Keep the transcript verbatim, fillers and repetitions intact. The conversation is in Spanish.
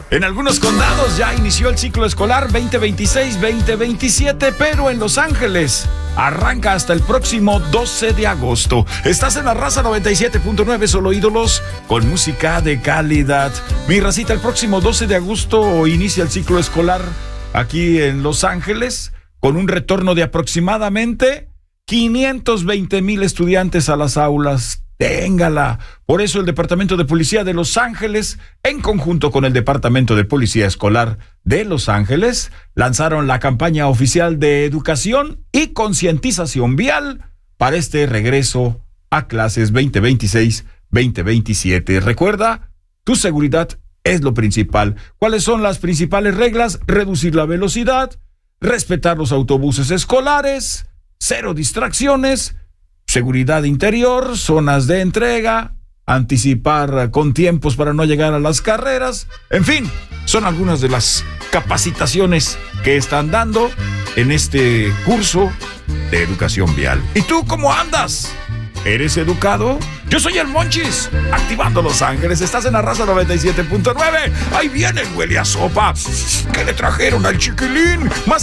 En algunos condados ya inició el ciclo escolar veinte veintiséis veinte veintisiete, pero en Los Ángeles arranca hasta el próximo doce de agosto. Estás en la Raza noventa y siete punto nueve, solo ídolos con música de calidad. Mi racita, el próximo doce de agosto inicia el ciclo escolar aquí en Los Ángeles con un retorno de aproximadamente quinientos veinte mil estudiantes a las aulas. Téngala. Por eso el Departamento de Policía de Los Ángeles, en conjunto con el Departamento de Policía Escolar de Los Ángeles, lanzaron la campaña oficial de educación y concientización vial para este regreso a clases veinte veintiséis veinte veintisiete. Recuerda, tu seguridad es lo principal. ¿Cuáles son las principales reglas? Reducir la velocidad, respetar los autobuses escolares, cero distracciones, seguridad interior, zonas de entrega, anticipar con tiempos para no llegar a las carreras. En fin, son algunas de las capacitaciones que están dando en este curso de educación vial. ¿Y tú cómo andas? ¿Eres educado? Yo soy el Monchis, activando Los Ángeles. Estás en la Raza noventa y siete punto nueve. Ahí viene el huele a sopa. ¿Qué le trajeron al chiquilín? Más